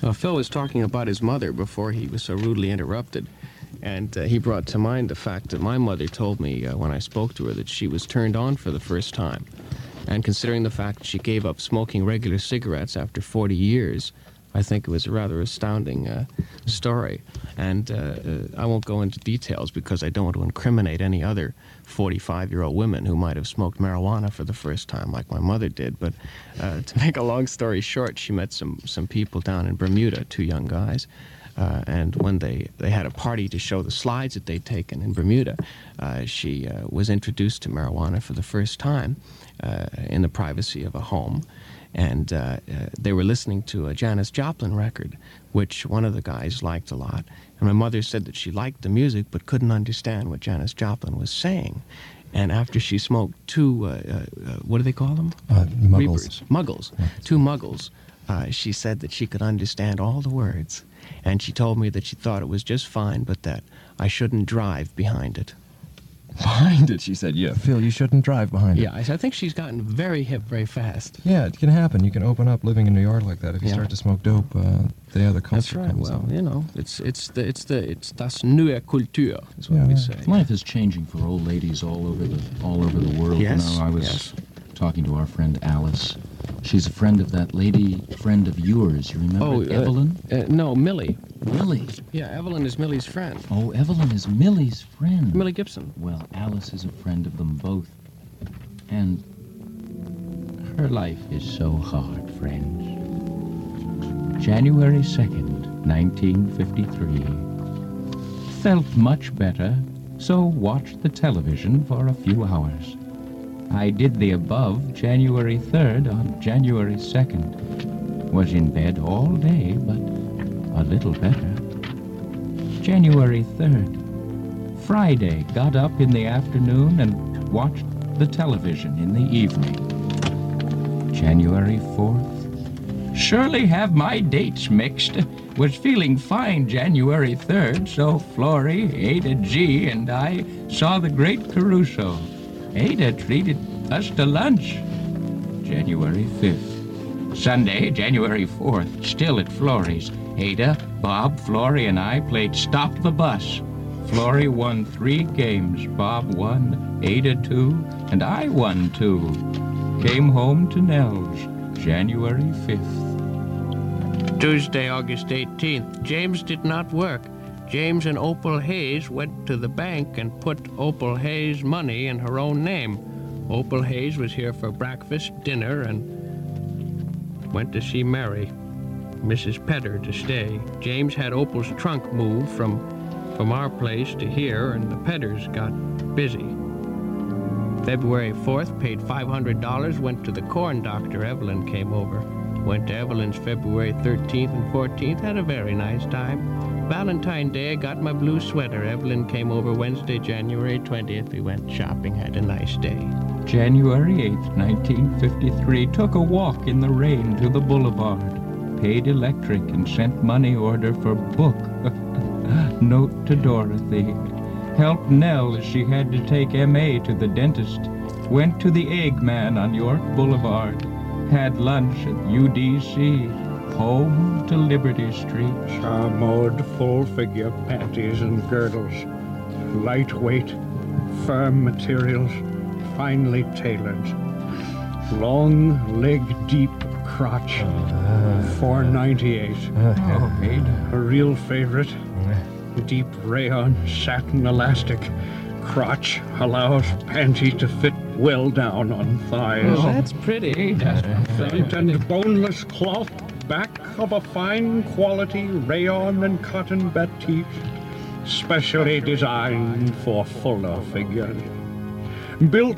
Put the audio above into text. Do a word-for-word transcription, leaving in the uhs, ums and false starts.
Uh, Phil was talking about his mother before he was so rudely interrupted, and uh, he brought to mind the fact that my mother told me uh, when I spoke to her that she was turned on for the first time. And considering the fact that she gave up smoking regular cigarettes after forty years, I think it was a rather astounding uh, story. And uh, uh, I won't go into details because I don't want to incriminate any other forty-five-year-old women who might have smoked marijuana for the first time like my mother did. But uh, to make a long story short, she met some, some people down in Bermuda, two young guys. Uh, and when they, they had a party to show the slides that they'd taken in Bermuda, uh, she uh, was introduced to marijuana for the first time uh, in the privacy of a home. And uh, uh, they were listening to a Janis Joplin record, which one of the guys liked a lot. And my mother said that she liked the music but couldn't understand what Janis Joplin was saying. And after she smoked two, uh, uh, what do they call them? Uh, muggles. Reapers. Muggles. Muggles. Two muggles. Uh, she said that she could understand all the words. And she told me that she thought it was just fine, but that I shouldn't drive behind it. Behind it, she said. Yeah, Phil, you shouldn't drive behind it. Yeah, I, I think she's gotten very hip very fast. Yeah, it can happen. You can open up living in New York like that. If you Yeah. start to smoke dope, uh, the other culture That's right. comes Well, out. you know, it's it's the it's the it's das neue Kultur, is what Yeah, we yeah. say. Life is changing for old ladies all over the all over the world. Yes, You know, I was yes. talking to our friend Alice. She's a friend of that lady friend of yours. You remember Oh, uh, Evelyn? Uh, no, Millie. Millie. Yeah, Evelyn is Millie's friend. Oh, Evelyn is Millie's friend. Millie Gibson. Well, Alice is a friend of them both. And her life is so hard, friends. January second, nineteen fifty-three. Felt much better, so watched the television for a few hours. I did the above January third on January second. Was in bed all day, but a little better. January third. Friday, got up in the afternoon and watched the television in the evening. January fourth. Surely have my dates mixed. Was feeling fine January third, so Florrie, Ada G, and I saw the great Caruso. Ada treated us to lunch. January fifth. Sunday, January fourth, still at Florrie's. Ada, Bob, Florrie, and I played Stop the Bus. Florrie won three games. Bob won, Ada two, and I won two. Came home to Nels, January fifth. Tuesday, August eighteenth. James did not work. James and Opal Hayes went to the bank and put Opal Hayes' money in her own name. Opal Hayes was here for breakfast, dinner, and went to see Mary, Missus Pedder, to stay. James had Opal's trunk moved from, from our place to here, and the Pedders got busy. February fourth, paid five hundred dollars, went to the corn doctor. Evelyn came over. Went to Evelyn's February thirteenth and fourteenth, had a very nice time. Valentine's Day, I got my blue sweater. Evelyn came over Wednesday, January twentieth. We went shopping, had a nice day. January eighth, nineteen fifty-three, took a walk in the rain to the boulevard. Paid electric and sent money order for book. Note to Dorothy. Helped Nell as she had to take M A to the dentist. Went to the Eggman on York Boulevard. Had lunch at U D C. Home to Liberty Street. Charmode full-figure panties and girdles. Lightweight, firm materials, finely tailored. Long leg deep crotch. four ninety-eight. Oh, Ada. A real favorite. Deep rayon satin elastic. Crotch allows panty to fit well down on thighs. Oh, that's pretty. Front and boneless cloth back of a fine quality rayon and cotton batik, specially designed for fuller figures. Built